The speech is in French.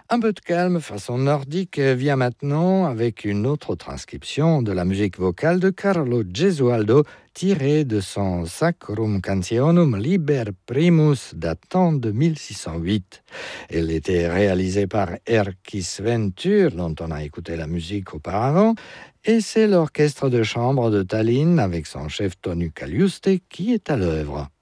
Un peu de calme façon nordique vient maintenant avec une autre transcription de la musique vocale de Carlo Gesualdo tirée de son Sacrum Cantionum Liber Primus datant de 1608. Elle était réalisée par Erkki Ventur, dont on a écouté la musique auparavant, et c'est l'orchestre de chambre de Tallinn avec son chef Tonu Kaljuste qui est à l'œuvre.